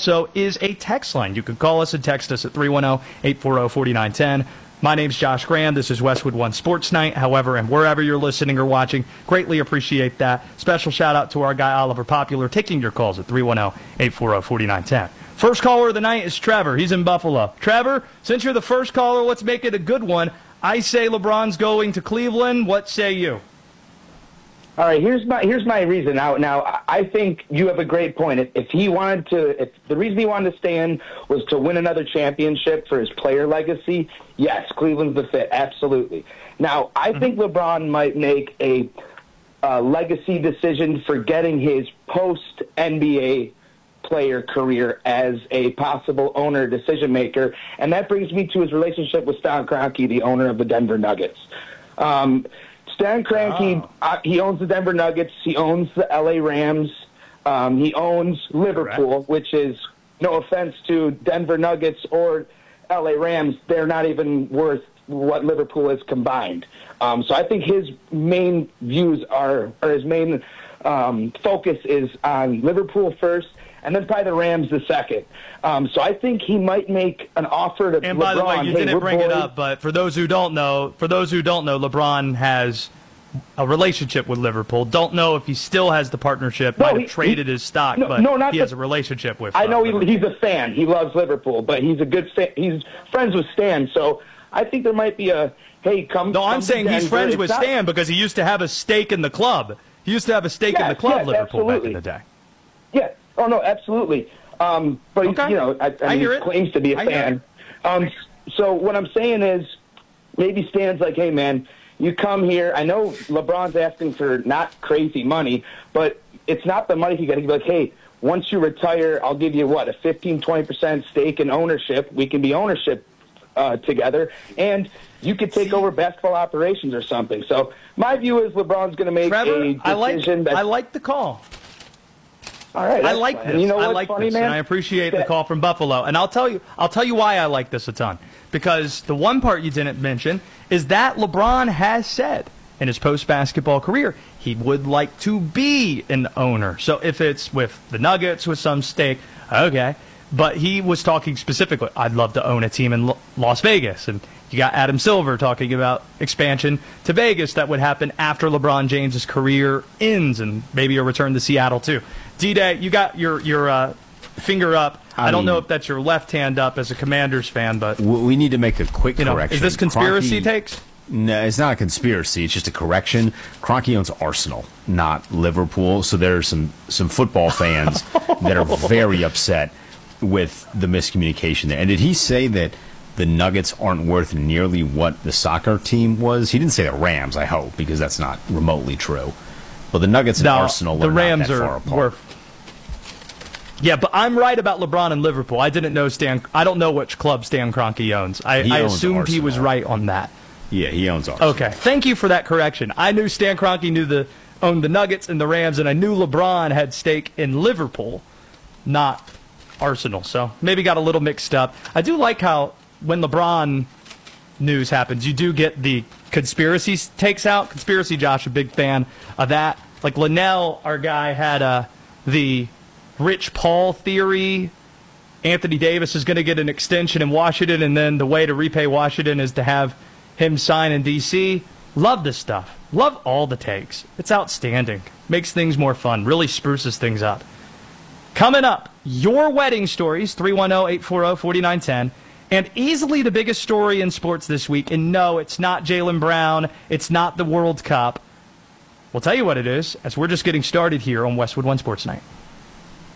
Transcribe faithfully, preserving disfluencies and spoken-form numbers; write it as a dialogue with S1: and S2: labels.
S1: also is a text line. You can call us and text us at three one zero, eight four zero, four nine one zero. My name's Josh Graham. This is Westwood One Sports Night. However, and wherever you're listening or watching, greatly appreciate that. Special shout out to our guy Oliver Popular taking your calls at three one zero, eight four zero, four nine one zero. First caller of the night is Trevor. He's in Buffalo. Trevor, since you're the first caller, let's make it a good one. I say LeBron's going to Cleveland. What say you?
S2: All right, here's my here's my reason. Now, now I think you have a great point. If, if he wanted to, if the reason he wanted to stay in was to win another championship for his player legacy, yes, Cleveland's the fit, absolutely. Now, I mm-hmm. think LeBron might make a, a legacy decision for getting his post N B A player career as a possible owner decision maker, and that brings me to his relationship with Stan Kroenke, the owner of the Denver Nuggets. Um, Stan Kroenke, oh. uh, he owns the Denver Nuggets. He owns the L A Rams. Um, he owns Liverpool, Correct. Which is, no offense to Denver Nuggets or L A Rams, they're not even worth what Liverpool is combined. Um, so I think his main views are, or his main um, focus is on Liverpool first, and then probably the Rams the second. Um, so I think he might make an offer to LeBron.
S1: And by the way, you
S2: hey,
S1: didn't bring
S2: boys.
S1: it up, but for those who don't know, for those who don't know, LeBron has a relationship with Liverpool. Don't know if he still has the partnership.
S2: No,
S1: might have
S2: he,
S1: traded
S2: he,
S1: his stock,
S2: no,
S1: but
S2: no, not
S1: he
S2: the,
S1: has a relationship with.
S2: I know
S1: uh,
S2: he, he's a fan. He loves Liverpool, but he's a good fan. He's friends with Stan, so I think there might be a hey, come.
S1: No,
S2: come
S1: I'm saying he's friends
S2: it's
S1: with
S2: not,
S1: Stan because he used to have a stake in the club. He used to have a stake
S2: yes,
S1: in the club,
S2: yes,
S1: Liverpool,
S2: absolutely.
S1: back in the day.
S2: Yeah. Oh no, absolutely. Um, but
S1: okay.
S2: you know, I, I,
S1: I
S2: mean,
S1: hear
S2: he
S1: it.
S2: claims to be a
S1: I
S2: fan. Um, so what I'm saying is, maybe Stan's like, hey man, you come here. I know LeBron's asking for not crazy money, but it's not the money you got to be like, hey, once you retire, I'll give you what, a fifteen, twenty percent stake in ownership. We can be ownership uh, together, and you could take over basketball operations or something. So my view is LeBron's going to make
S1: Trevor,
S2: a decision.
S1: I like,
S2: that's,
S1: I like the call.
S2: All right,
S1: I like
S2: fine.
S1: this.
S2: You know
S1: I
S2: what's
S1: like
S2: funny,
S1: this,
S2: man?
S1: and I appreciate the call from Buffalo. And I'll tell you, I'll tell you why I like this a ton. Because the one part you didn't mention is that LeBron has said in his post-basketball career he would like to be an owner. So if it's with the Nuggets with some stake, okay. But he was talking specifically, I'd love to own a team in Las Vegas. And you got Adam Silver talking about expansion to Vegas that would happen after LeBron James' career ends and maybe a return to Seattle too. D-Day, you got your, your uh, finger up. I, I don't mean, know if that's your left hand up as a Commanders fan, but
S3: we need to make a quick
S1: you know,
S3: correction.
S1: Is this conspiracy
S3: Kroenke,
S1: takes?
S3: No, it's not a conspiracy. It's just a correction. Kroenke owns Arsenal, not Liverpool. So there are some, some football fans that are very upset with the miscommunication there. And did he say that the Nuggets aren't worth nearly what the soccer team was? He didn't say the Rams, I hope, because that's not remotely true. But the Nuggets and
S1: no,
S3: Arsenal
S1: the
S3: are
S1: Rams
S3: not that
S1: are
S3: far apart.
S1: Worth. Yeah, but I'm right about LeBron and Liverpool. I didn't know Stan. I don't know which club Stan Kroenke owns. I,
S3: He
S1: I
S3: owns
S1: assumed
S3: Arsenal.
S1: he was right on that.
S3: Yeah, he owns Arsenal.
S1: Okay, thank you for that correction. I knew Stan Kroenke knew the owned the Nuggets and the Rams, and I knew LeBron had stake in Liverpool, not Arsenal. So maybe got a little mixed up. I do like how when LeBron news happens, you do get the conspiracy takes out. Conspiracy Josh, a big fan of that. Like Linnell, our guy, had uh, the Rich Paul theory. Anthony Davis is going to get an extension in Washington, and then the way to repay Washington is to have him sign in D C Love this stuff. Love all the takes. It's outstanding. Makes things more fun. Really spruces things up. Coming up, your wedding stories, three one zero, eight four zero, four nine one zero. And easily the biggest story in sports this week. And no, it's not Jaylen Brown. It's not the World Cup. We'll tell you what it is as we're just getting started here on Westwood One Sports Night.